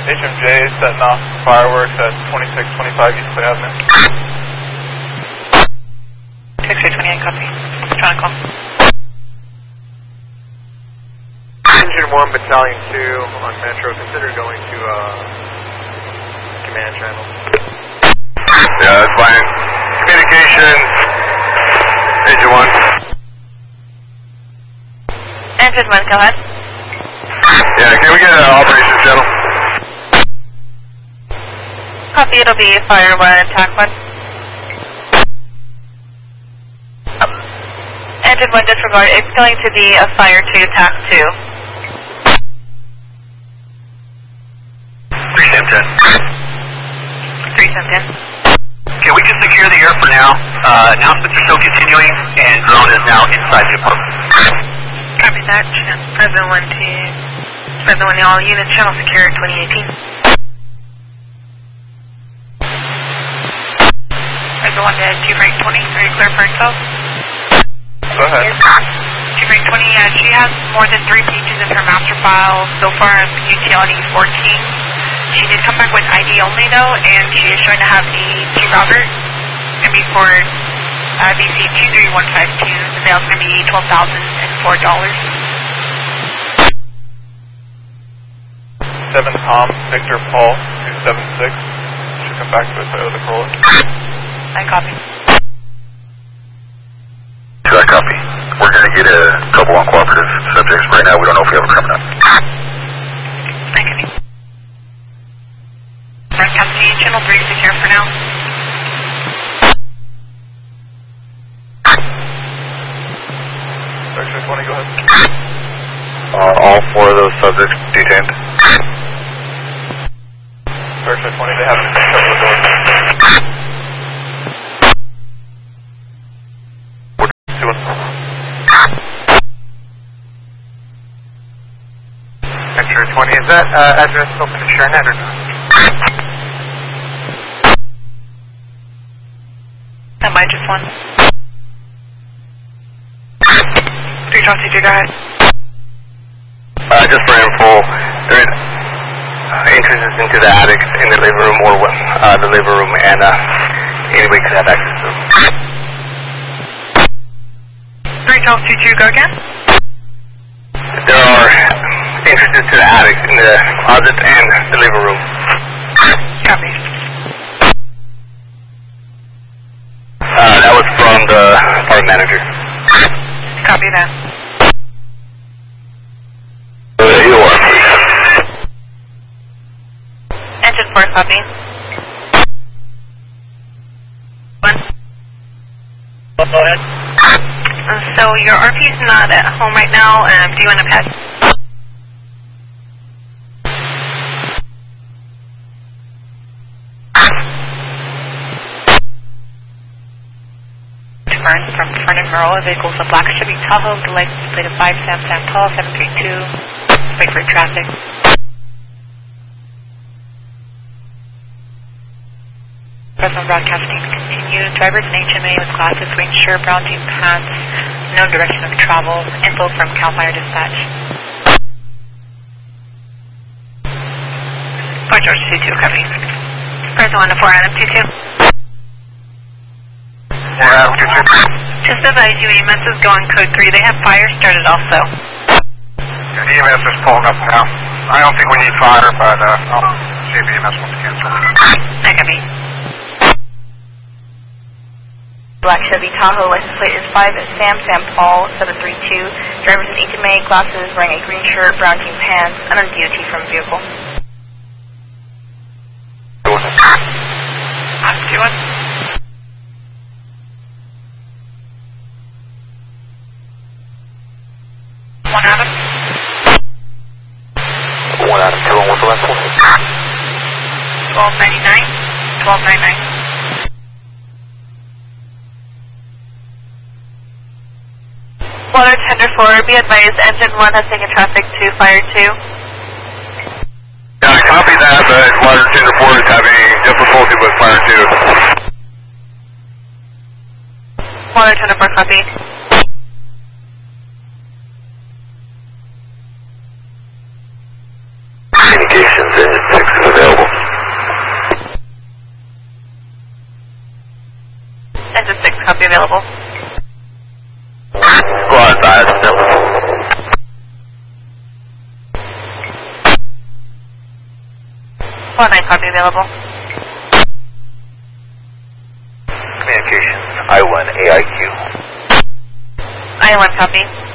HMJ setting off fireworks at 2625 East Clay Avenue. 6828, copy. Trying to call. Engine 1, Battalion 2 on Metro. Consider going to command channel. Yeah, that's fine. Communication, Engine 1. Engine 1, go ahead. Yeah, can we get an operations channel? Copy, it'll be Fire 1, Attack 1. Engine 1, disregard. It's going to be a Fire 2, Attack 2. 310. 310. Can we just secure the air for now? Announcements are still continuing, and drone is now inside the apartment. Copy that. President 1, all units, channel secure 2018. President 1 to Chief Rank 20, are you clear for yourself? Go ahead. Chief Rank 20, she has more than 3 pages in her master file so far of utility 14. She did come back with ID only though, and she is showing to have the Chief Robert, going to be for VC 23152. The bail's going to be $12,004. 7 Tom, Victor Paul, 276. Should come back to a Toyota Corolla. I copy. So I copy. We're going to get a couple uncooperative subjects. Right now we don't know if we have a criminal. I copy. Custody, channel 3 secure for now. Section 20, go ahead. All 4 of those subjects detained. Section 20, they haven't shut the door. Metro 20, is that address open to ShareNet or not? That might just one. 322, go ahead. Just for info, there is entrances into the attic in the living room or the living room, and anybody could have access to them. 322, go again. There are entrances to the attic in the closet and the living room. Copy. That was from the park manager. Copy that. You are. Engine 4, copy. 1. Go ahead. So your RP's not at home right now. Do you want to pass? From Fernand Merle, vehicles of black Chevy Tahoe, the license plate of 5 Sam Tall, 732. Wait for traffic. Present broadcasting continued. Drivers in HMA with glasses, green shirt, brown jean pants, no direction of travel. Info from CAL FIRE dispatch. Fort George 22, copy. Present 1 to 4 Adam 22. Just advise you, EMS is going code 3. They have fire started also. Yeah, EMS is pulling up now. I don't think we need fire, but I'll see if EMS wants to cancel. I copy. Black Chevy Tahoe, license plate is 5 Sam Paul, 732. Drivers in HMA, glasses, wearing a green shirt, brown jean pants, and on DOT from vehicle. 2-1. 1 Adam. 1 Adam, 2 1, what's the last one? 1299. 1299. Water tender 4, be advised, engine 1 has taken traffic to fire 2. Yeah, I copy that, but water tender 4 is having difficulty with fire 2. Water tender 4, copy. Communications in 6 copy available. Squad 5, still. Squad 9, copy available. Communications, I-1 AIQ. I-1, copy.